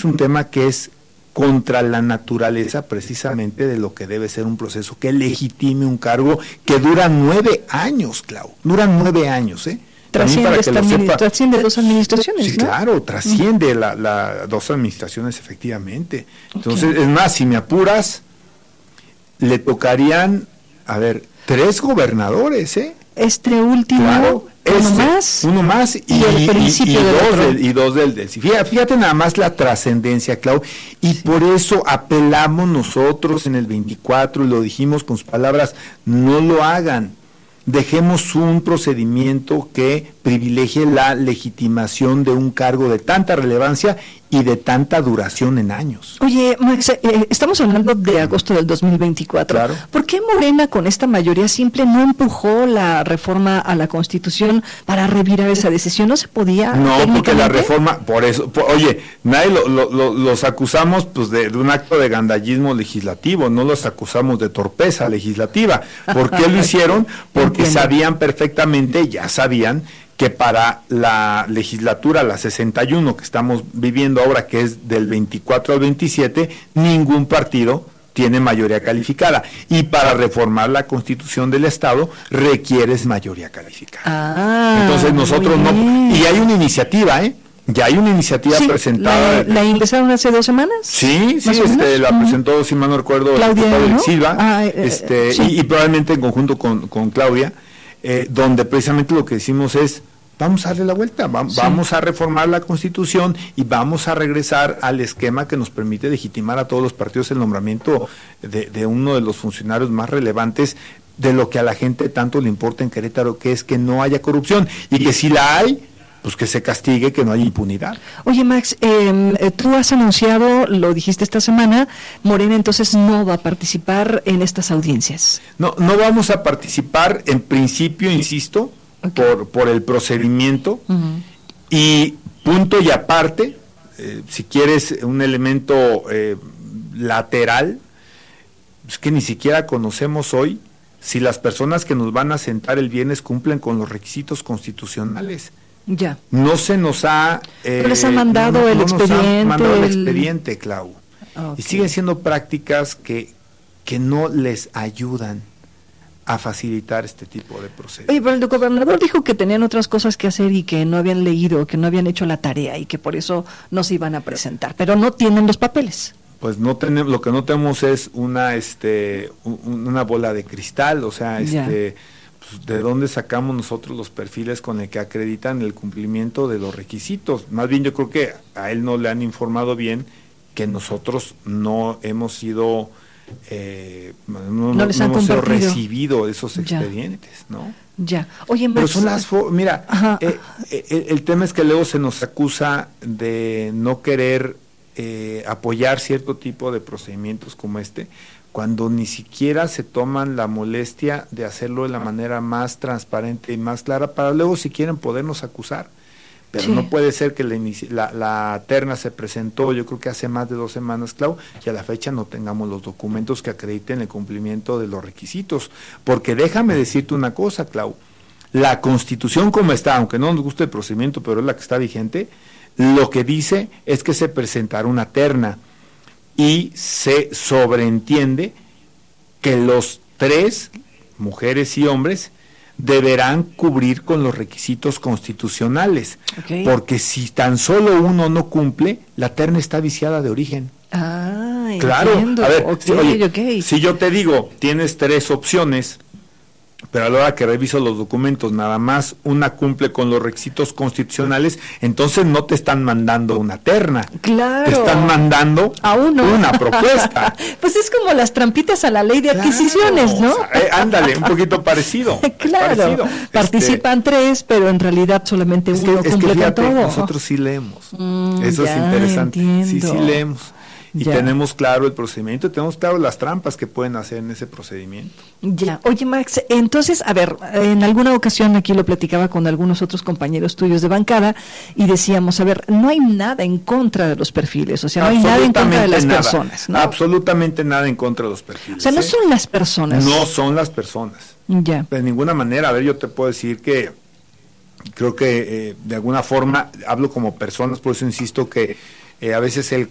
es un tema que es contra la naturaleza precisamente de lo que debe ser un proceso que legitime un cargo que dura 9 años, Clau. Duran 9 años, ¿eh? Trasciende 2 administraciones, sí, ¿no? Claro, trasciende la 2 administraciones, efectivamente. Entonces, es más, si me apuras, le tocarían, 3 gobernadores, ¿eh? Este último, claro, uno más y el principio dos del fíjate nada más la trascendencia, Clau, y por eso apelamos nosotros en el 24 y lo dijimos con sus palabras, no lo hagan. Dejemos un procedimiento que privilegie la legitimación de un cargo de tanta relevancia y de tanta duración en años. Oye, Max, estamos hablando de agosto del 2024. Claro. ¿Por qué Morena con esta mayoría simple no empujó la reforma a la Constitución para revirar esa decisión? ¿No se podía? No, porque la reforma, por eso, oye, nadie los acusamos pues de un acto de gandallismo legislativo, no los acusamos de torpeza legislativa. ¿Por qué lo hicieron? Porque sabían perfectamente, ya sabían, que para la legislatura, la 61 que estamos viviendo ahora, que es del 24 al 27, ningún partido tiene mayoría calificada. Y para reformar la Constitución del Estado requieres mayoría calificada. Entonces nosotros no... Y hay una iniciativa, ya hay una iniciativa presentada. ¿La ingresaron hace 2 semanas? Sí, la presentó, si mal no recuerdo, Claudia, ¿no? Silva, sí. y probablemente en conjunto con Claudia, donde precisamente lo que decimos es, vamos a darle la vuelta, vamos a reformar la Constitución y vamos a regresar al esquema que nos permite legitimar a todos los partidos el nombramiento de uno de los funcionarios más relevantes de lo que a la gente tanto le importa en Querétaro, que es que no haya corrupción, y que si la hay, pues que se castigue, que no haya impunidad. Oye, Max, tú has anunciado, lo dijiste esta semana, Morena entonces no va a participar en estas audiencias. No vamos a participar, en principio, insisto, por el procedimiento, y punto y aparte, si quieres un elemento lateral, es que ni siquiera conocemos hoy si las personas que nos van a sentar el viernes cumplen con los requisitos constitucionales. Ya. No se nos ha... ¿No les han mandado el expediente? Nos han mandado el expediente, Clau. Y siguen siendo prácticas que no les ayudan a facilitar este tipo de procedimientos. Oye, pero el gobernador dijo que tenían otras cosas que hacer y que no habían leído, que no habían hecho la tarea y que por eso no se iban a presentar, pero no tienen los papeles. Pues no tenemos, lo que no tenemos es una bola de cristal, o sea, pues, ¿de dónde sacamos nosotros los perfiles con el que acreditan el cumplimiento de los requisitos? Más bien yo creo que a él no le han informado bien que nosotros no hemos sido no hemos recibido esos expedientes, ¿no? Ya. Oye, Max, pero son las mira, el tema es que luego se nos acusa de no querer apoyar cierto tipo de procedimientos como cuando ni siquiera se toman la molestia de hacerlo de la manera más transparente y más clara para luego si quieren podernos acusar. Pero no puede ser que la terna se presentó, yo creo que hace más de 2 semanas, Clau, y a la fecha no tengamos los documentos que acrediten el cumplimiento de los requisitos. Porque déjame decirte una cosa, Clau, la Constitución como está, aunque no nos guste el procedimiento, pero es la que está vigente, lo que dice es que se presentará una terna y se sobreentiende que los 3, mujeres y hombres, deberán cubrir con los requisitos constitucionales, porque si tan solo uno no cumple, la terna está viciada de origen. Claro, entiendo. A ver, si yo te digo, tienes 3 opciones, pero a la hora que reviso los documentos, nada más una cumple con los requisitos constitucionales, entonces no te están mandando una terna. Claro. Te están mandando una propuesta. Pues es como las trampitas a la ley de adquisiciones, ¿no? O sea, ándale, un poquito parecido. Claro. Parecido. Participan 3, pero en realidad solamente uno cumple con todo. Nosotros sí leemos. Eso es interesante. Entiendo. Sí leemos. Y tenemos claro el procedimiento, tenemos claro las trampas que pueden hacer en ese procedimiento. Ya. Oye, Max, entonces, a ver, en alguna ocasión aquí lo platicaba con algunos otros compañeros tuyos de bancada y decíamos, a ver, no hay nada en contra de los perfiles, o sea, no hay nada en contra de las personas, ¿no? Absolutamente nada en contra de los perfiles. O sea, no son las personas. No son las personas. Ya. De ninguna manera. A ver, yo te puedo decir que creo que de alguna forma hablo como personas, por eso insisto que a veces el